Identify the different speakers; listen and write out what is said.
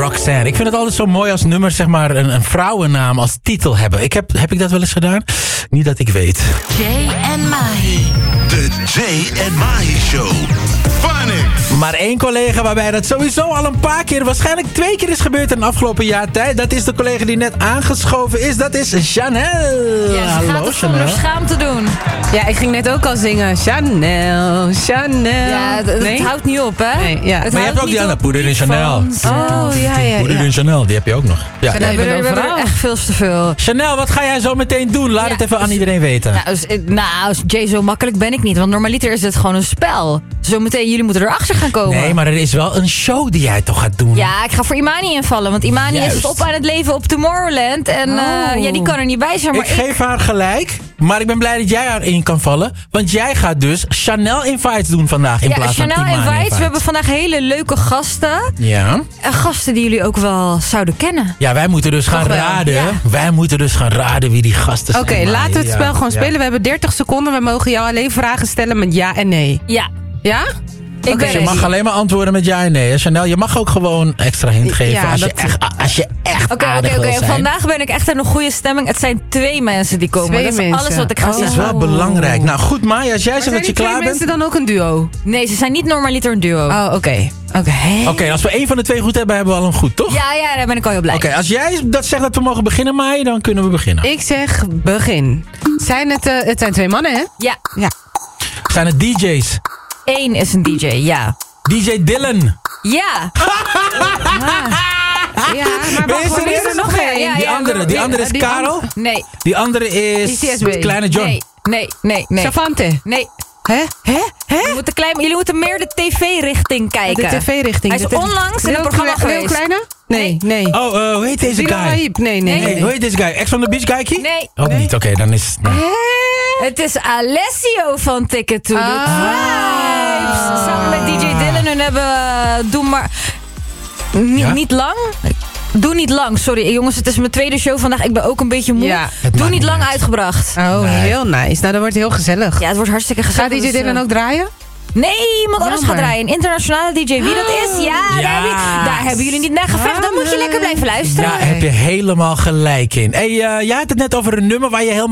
Speaker 1: Roxanne. Ik vind het altijd zo mooi als nummers zeg maar een vrouwennaam als titel hebben. Heb ik dat wel eens gedaan? Niet dat ik weet.
Speaker 2: Jay en Mahi.
Speaker 3: De Jay en Mahi Show. Funny.
Speaker 1: Maar één collega waarbij dat sowieso al een paar keer, waarschijnlijk 2 keer is gebeurd in het afgelopen jaar tijd. Dat is de collega die net aangeschoven is. Dat is Chanel.
Speaker 2: Ja, ze gaat het zonder schaamte doen.
Speaker 4: Ja, ik ging net ook al zingen. Chanel, Chanel.
Speaker 2: Ja, het houdt niet op, hè?
Speaker 4: Nee, ja.
Speaker 2: Het
Speaker 1: Maar je hebt ook die andere Poeder in Chanel.
Speaker 4: Oh, ja.
Speaker 1: Poeder in Chanel, die heb je ook nog. Ja.
Speaker 2: We hebben er echt veel te veel.
Speaker 1: Chanel, wat ga jij zo meteen doen? Laat het even aan iedereen weten.
Speaker 2: Nou, Jay, zo makkelijk ben ik niet. Want normaliter is het gewoon een spel. Zometeen, jullie moeten erachter gaan komen.
Speaker 1: Nee, maar er is wel een show die jij toch gaat doen.
Speaker 2: Ja, ik ga voor Imani invallen. Want Imani is op aan het leven op Tomorrowland. En die kan er niet bij zijn. Maar
Speaker 1: ik geef haar gelijk. Maar ik ben blij dat jij haar in kan vallen. Want jij gaat dus Chanel Invites doen vandaag in plaats van
Speaker 2: Chanel
Speaker 1: Imani
Speaker 2: Invites. We hebben vandaag hele leuke gasten.
Speaker 1: Ja.
Speaker 2: Gasten die jullie ook wel zouden kennen.
Speaker 1: Ja, wij moeten dus gaan raden. Ja. Wij moeten dus gaan raden wie die gasten zijn.
Speaker 4: Oké, laten we het spel gewoon spelen. We hebben 30 seconden. We mogen jou alleen vragen stellen met ja en nee.
Speaker 2: Ja.
Speaker 4: Ja?
Speaker 2: Dus
Speaker 1: je mag alleen maar antwoorden met ja en nee. Chanel, je mag ook gewoon extra hint geven als je echt aardig wil zijn.
Speaker 2: Vandaag ben ik echt in een goede stemming. Het zijn 2 mensen die komen. Dat is alles wat ik ga zeggen.
Speaker 1: Dat is wel belangrijk. Nou goed, Maya, als jij zegt dat je klaar bent.
Speaker 4: Zijn mensen dan ook een duo?
Speaker 2: Nee, ze zijn niet normaliter een duo.
Speaker 4: Oh, oké.
Speaker 1: Oké, als we 1 van de 2 goed hebben, hebben we al een goed, toch?
Speaker 2: Ja, daar ben ik al heel blij.
Speaker 1: Oké, als jij dat zegt dat we mogen beginnen, Maya, dan kunnen we beginnen.
Speaker 4: Ik zeg begin. Het zijn 2 mannen, hè?
Speaker 2: Ja.
Speaker 1: Zijn het DJ's?
Speaker 2: 1 is een DJ, ja.
Speaker 1: DJ Dylan.
Speaker 2: Ja.
Speaker 4: Ja, maar wacht, er is er nog één.
Speaker 1: Die andere is Karel?
Speaker 2: Nee.
Speaker 1: Die andere is Kleine John.
Speaker 2: Nee.
Speaker 4: Savante?
Speaker 2: Nee.
Speaker 4: Hè?
Speaker 2: Jullie moeten meer de tv-richting kijken.
Speaker 4: De tv-richting.
Speaker 2: Hij is onlangs in een programma geweest.
Speaker 4: Heel Kleine? Nee.
Speaker 1: Oh, hoe heet deze guy?
Speaker 4: Nee.
Speaker 1: Hoe heet deze guy? Ex on the Beach guy?
Speaker 2: Nee.
Speaker 1: Ook niet, oké, dan is... Nee.
Speaker 2: Het is Alessio van Ticket to the Vibes. Samen met DJ Dylan. Hun hebben... Doe maar... Niet lang... Doe niet lang, sorry jongens, het is mijn tweede show vandaag. Ik ben ook een beetje moe.
Speaker 4: Ja,
Speaker 2: Doe niet lang uitgebracht.
Speaker 4: Oh, heel nice. Nou, dat wordt heel gezellig.
Speaker 2: Ja, het wordt hartstikke gezellig.
Speaker 4: Gaat DJ Dylan ook draaien?
Speaker 2: Nee, iemand anders gaat draaien. Een internationale DJ. Wie dat is? Ja, daar hebben jullie niet naar gevraagd. Dan moet je lekker blijven luisteren.
Speaker 1: Ja, heb je helemaal gelijk in. Hey, jij had het net over een nummer waar je helemaal